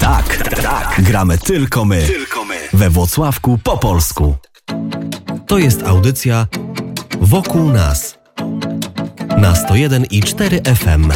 Tak. Gramy tylko my. We Włocławku po polsku. To jest audycja Wokół nas na 101,4 FM.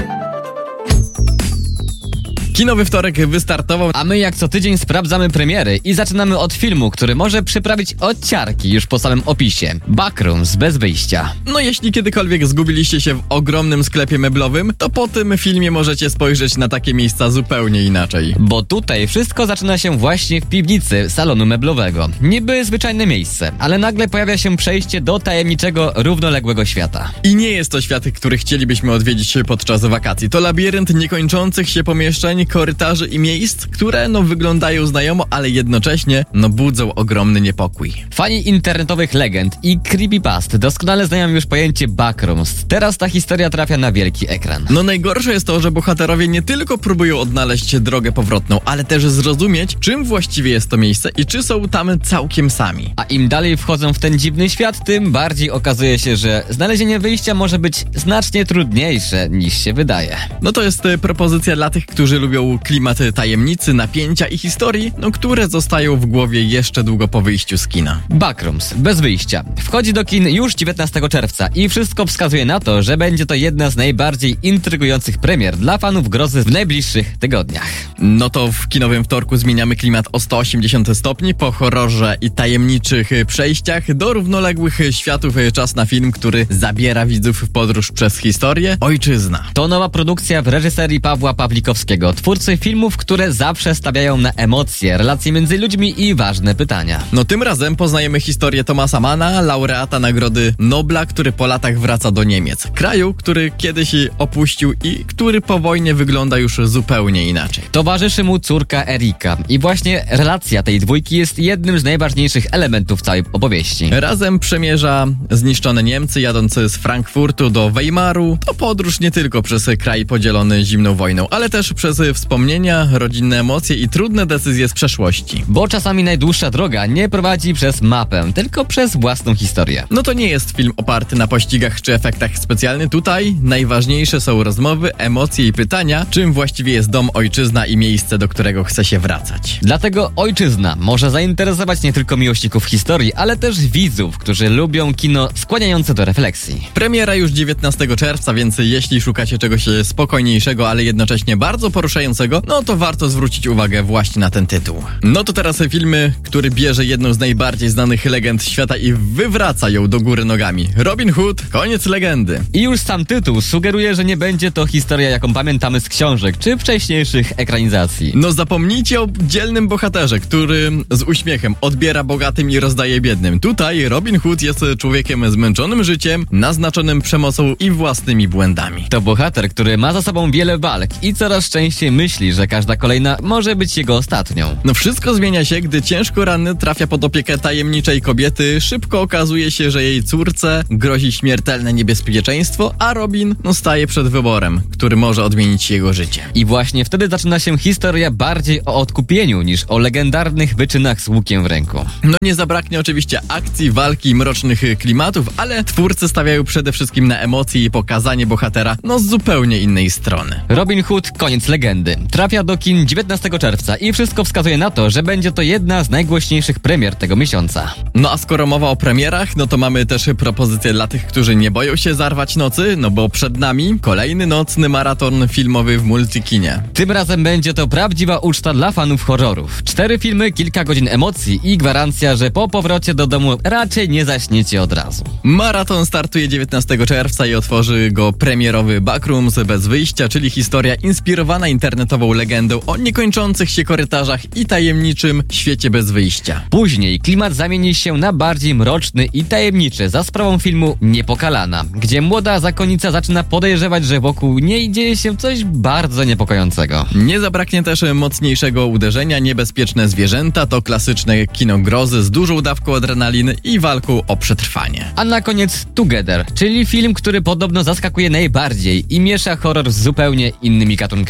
Kinowy wtorek wystartował, a my jak co tydzień sprawdzamy premiery i zaczynamy od filmu, który może przyprawić od ciarki już po samym opisie. Backrooms bez wyjścia. No jeśli kiedykolwiek zgubiliście się w ogromnym sklepie meblowym, to po tym filmie możecie spojrzeć na takie miejsca zupełnie inaczej. Bo tutaj wszystko zaczyna się właśnie w piwnicy salonu meblowego. Niby zwyczajne miejsce, ale nagle pojawia się przejście do tajemniczego, równoległego świata. I nie jest to świat, który chcielibyśmy odwiedzić podczas wakacji. To labirynt niekończących się pomieszczeń, korytarzy i miejsc, które wyglądają znajomo, ale jednocześnie budzą ogromny niepokój. Fani internetowych legend i creepypast doskonale znają już pojęcie backrooms. Teraz ta historia trafia na wielki ekran. Najgorsze jest to, że bohaterowie nie tylko próbują odnaleźć drogę powrotną, ale też zrozumieć, czym właściwie jest to miejsce i czy są tam całkiem sami. A im dalej wchodzą w ten dziwny świat, tym bardziej okazuje się, że znalezienie wyjścia może być znacznie trudniejsze niż się wydaje. To jest propozycja dla tych, którzy lubią klimaty tajemnicy, napięcia i historii, które zostają w głowie jeszcze długo po wyjściu z kina. Backrooms bez wyjścia wchodzi do kin już 19 czerwca i wszystko wskazuje na to, że będzie to jedna z najbardziej intrygujących premier dla fanów grozy w najbliższych tygodniach. To w kinowym wtorku zmieniamy klimat o 180 stopni, po horrorze i tajemniczych przejściach do równoległych światów. Czas na film, który zabiera widzów w podróż przez historię. Ojczyzna. To nowa produkcja w reżyserii Pawła Pawlikowskiego, twórcy filmów, które zawsze stawiają na emocje, relacje między ludźmi i ważne pytania. Tym razem poznajemy historię Thomasa Manna, laureata Nagrody Nobla, który po latach wraca do Niemiec. Kraju, który kiedyś opuścił i który po wojnie wygląda już zupełnie inaczej. Towarzyszy mu córka Erika i właśnie relacja tej dwójki jest jednym z najważniejszych elementów całej opowieści. Razem przemierza zniszczone Niemcy, jadąc z Frankfurtu do Weimaru. To podróż nie tylko przez kraj podzielony zimną wojną, ale też przez wspomnienia, rodzinne emocje i trudne decyzje z przeszłości. Bo czasami najdłuższa droga nie prowadzi przez mapę, tylko przez własną historię. To nie jest film oparty na pościgach czy efektach specjalnych. Tutaj najważniejsze są rozmowy, emocje i pytania, czym właściwie jest dom, ojczyzna i miejsce, do którego chce się wracać. Dlatego Ojczyzna może zainteresować nie tylko miłośników historii, ale też widzów, którzy lubią kino skłaniające do refleksji. Premiera już 19 czerwca, więc jeśli szukacie czegoś spokojniejszego, ale jednocześnie bardzo poruszającego, to warto zwrócić uwagę właśnie na ten tytuł. To teraz filmy, który bierze jedną z najbardziej znanych legend świata i wywraca ją do góry nogami. Robin Hood, koniec legendy. I już sam tytuł sugeruje, że nie będzie to historia, jaką pamiętamy z książek czy wcześniejszych ekranizacji. Zapomnijcie o dzielnym bohaterze, który z uśmiechem odbiera bogatym i rozdaje biednym. Tutaj Robin Hood jest człowiekiem zmęczonym życiem, naznaczonym przemocą i własnymi błędami. To bohater, który ma za sobą wiele walk i coraz częściej myśli, że każda kolejna może być jego ostatnią. Wszystko zmienia się, gdy ciężko ranny trafia pod opiekę tajemniczej kobiety. Szybko okazuje się, że jej córce grozi śmiertelne niebezpieczeństwo, a Robin staje przed wyborem, który może odmienić jego życie. I właśnie wtedy zaczyna się historia bardziej o odkupieniu niż o legendarnych wyczynach z łukiem w ręku. Nie zabraknie oczywiście akcji, walki i mrocznych klimatów, ale twórcy stawiają przede wszystkim na emocje i pokazanie bohatera z zupełnie innej strony. Robin Hood, koniec legendy trafia do kin 19 czerwca i wszystko wskazuje na to, że będzie to jedna z najgłośniejszych premier tego miesiąca. A skoro mowa o premierach, to mamy też propozycję dla tych, którzy nie boją się zarwać nocy, bo przed nami kolejny nocny maraton filmowy w Multikinie. Tym razem będzie to prawdziwa uczta dla fanów horrorów. 4 filmy, kilka godzin emocji i gwarancja, że po powrocie do domu raczej nie zaśniecie od razu. Maraton startuje 19 czerwca i otworzy go premierowy Backrooms bez wyjścia, czyli historia inspirowana internetową legendą o niekończących się korytarzach i tajemniczym świecie bez wyjścia. Później klimat zamieni się na bardziej mroczny i tajemniczy za sprawą filmu Niepokalana, gdzie młoda zakonnica zaczyna podejrzewać, że wokół niej dzieje się coś bardzo niepokojącego. Nie zabraknie też mocniejszego uderzenia. Niebezpieczne zwierzęta to klasyczne kino grozy z dużą dawką adrenaliny i walką o przetrwanie. A na koniec Together, czyli film, który podobno zaskakuje najbardziej i miesza horror z zupełnie innymi gatunkami.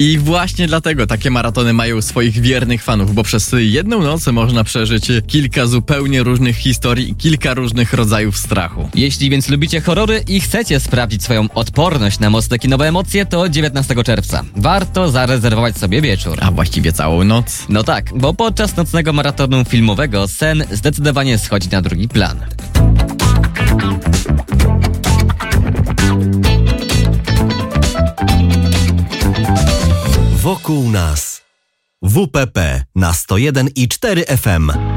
I właśnie dlatego takie maratony mają swoich wiernych fanów, bo przez jedną noc można przeżyć kilka zupełnie różnych historii i kilka różnych rodzajów strachu. Jeśli więc lubicie horrory i chcecie sprawdzić swoją odporność na mocne kinowe emocje, to 19 czerwca. Warto zarezerwować sobie wieczór. A właściwie całą noc. No tak, bo podczas nocnego maratonu filmowego sen zdecydowanie schodzi na drugi plan. Wokół nas. WPP na 101,4 FM.